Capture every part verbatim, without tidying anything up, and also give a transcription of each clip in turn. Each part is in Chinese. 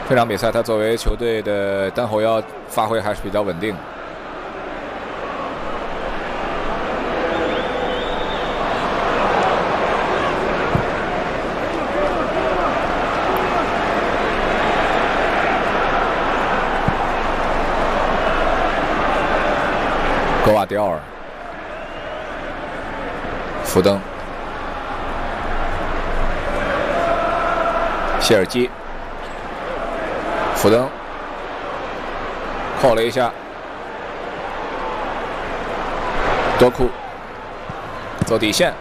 这场比赛他作为球队的单后腰发挥还是比较稳定。格瓦迪奥尔、福登、谢尔基、福登扣了一下，多库走底线。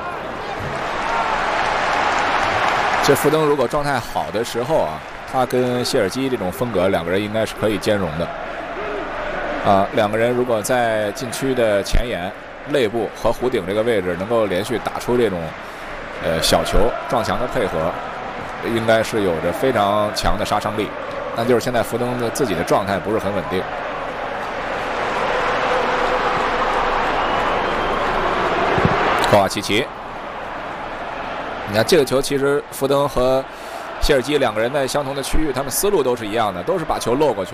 这福登如果状态好的时候啊，他跟谢尔基这种风格，两个人应该是可以兼容的。啊，两个人如果在禁区的前沿、肋部和弧顶这个位置能够连续打出这种呃小球撞墙的配合，应该是有着非常强的杀伤力。但就是现在福登的自己的状态不是很稳定。科瓦契奇，你看这个球，其实福登和谢尔基两个人在相同的区域，他们思路都是一样的，都是把球落过去。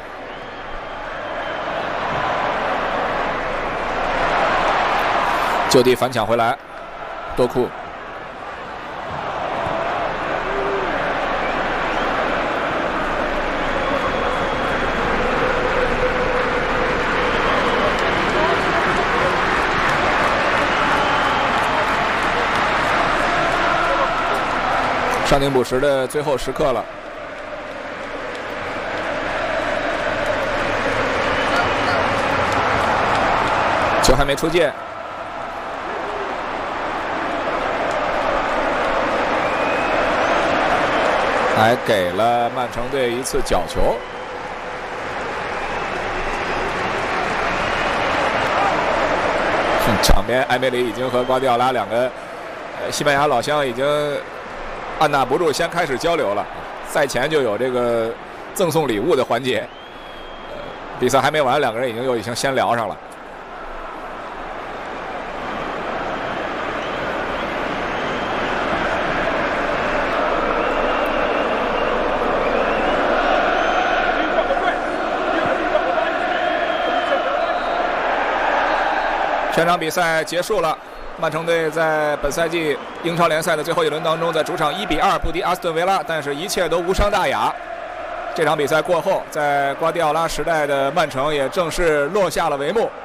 就地反抢回来，多库。上顶补时的最后时刻了，球还没出界。还给了曼城队一次角球。场边埃梅里已经和瓜迪奥拉两个呃西班牙老乡已经按捺不住，先开始交流了。赛前就有这个赠送礼物的环节，呃，比赛还没完，两个人已经又已经先聊上了。全场比赛结束了，曼城队在本赛季英超联赛的最后一轮当中，在主场一比二不敌阿斯顿维拉，但是一切都无伤大雅。这场比赛过后，在瓜迪奥拉时代的曼城也正式落下了帷幕。